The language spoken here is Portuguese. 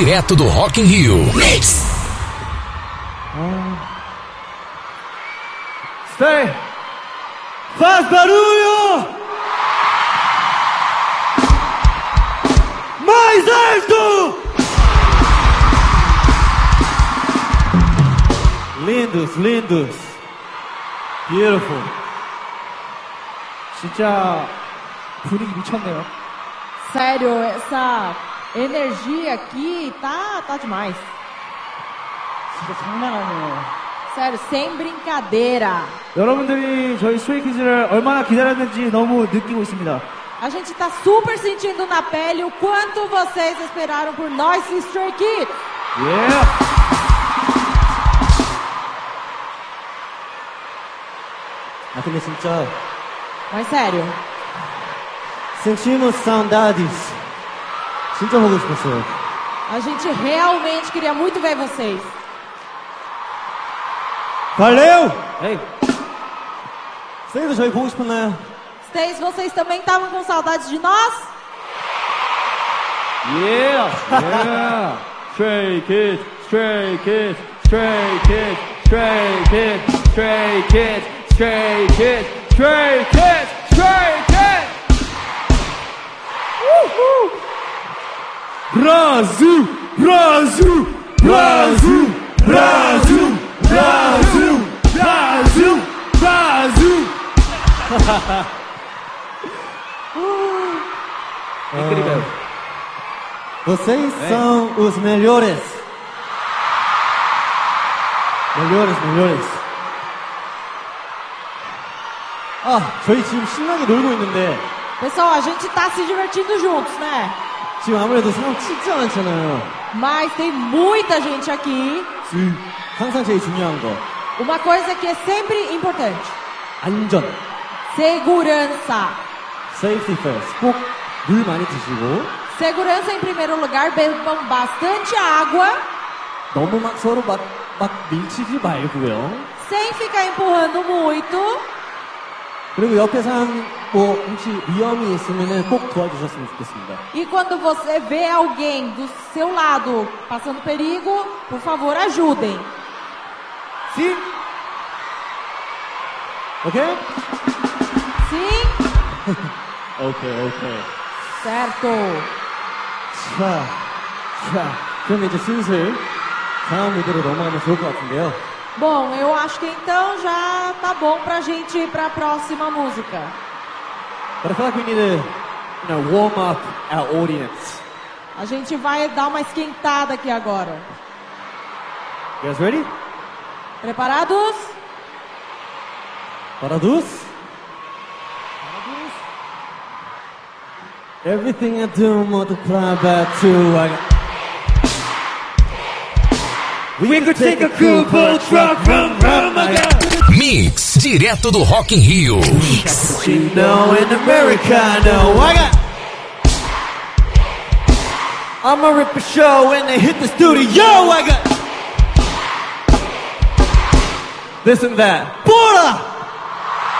direto do Rock in Rio. Mix. Stay. Faz barulho! Mais alto! Lindos, lindos. Beautiful. 진짜 분위기 미쳤네요. Sério, essa energia aqui tá demais. 진짜 장난 아니에요. Sério, sem brincadeira. 여러분들이 저희 스트레이키즈를 얼마나 기다렸는지 너무 느끼고 있습니다. A gente tá super sentindo na pele o quanto vocês esperaram por nós, Stray Kids. Yeah. 아 근데 진짜 Mas sério, Sentimos saudades. 진짜 보고 싶었어요. a gente realmente queria muito ver vocês. 갈래요? 에이. 쌤도 저희 보고 싶었나요? Stays, vocês também estavam com saudades de nós? Yeah. Yeah. Stray Kids, Stray Kids, Stray Kids, Stray Kids, Stray Kids, Stray Kids, Stray Kids, Stray Kids. Brasil, Brasil, Brasil, Brasil, Brasil, Brasil, Brasil. Incrível. Vocês são os melhores. Melhores. 아, 저희 지금 신나게 놀고 있는데 Pessoal, a gente tá se divertindo juntos, né? 지금 아무래도 사람 진짜 많잖아요. Mas tem muita gente aqui. 항상 제일 중요한 거. Uma coisa que é sempre importante. 안전. Segurança. Safety first. 꼭 물 많이 드시고. Segurança em primeiro lugar, bebam bastante água. 너무 막 서로 막 밀치지 말고요. Sem ficar empurrando muito. 그리고 옆에 사람 뭐 혹시 위험이 있으면은 꼭 도와주셨으면 좋겠습니다. E quando você vê alguém do seu lado passando perigo, por favor, ajudem. Sim? Ok? Sim? 오케이. Certo. 자, 그럼 이제 슬슬 다음 무대로 넘어가면 좋을 것 같은데요. Bom, eu acho que então já tá bom pra gente ir pra próxima música. But I feel like we need to, warm up our audience. A gente vai dar uma esquentada aqui agora. You guys ready? Preparados? Parados? Everything I do multiply by 2. We could take a cool boat truck, rum, Mix, direto do Rock in Rio. Mix. Cappuccino in Americano. I'ma rip a show when they hit the studio. This and that. Boy!